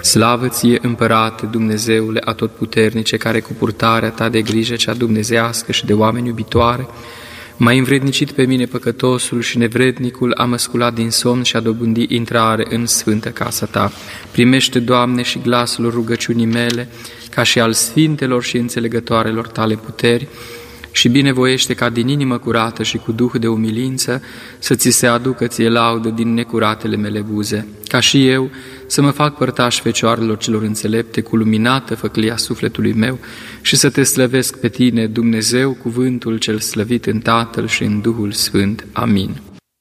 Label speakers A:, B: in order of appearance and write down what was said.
A: Slavă ție, Împărate, Dumnezeule atotputernice, care cu purtarea ta de grijă cea dumnezeiască și de oameni iubitoare, m-ai învrednicit pe mine păcătosul și nevrednicul, a mă sculat din somn și a dobândi intrare în sfântă casa ta. Primește, Doamne, și glasul rugăciunii mele, ca și al sfintelor și înțelegătoarelor tale puteri, și binevoiește ca din inimă curată și cu duh de umilință să ți se aducă ție laudă din necuratele mele buze, ca și eu să mă fac părtaș fecioarelor celor înțelepte cu luminată făclia sufletului meu și să te slăvesc pe tine, Dumnezeu, cuvântul cel slăvit în Tatăl și în Duhul Sfânt. Amin.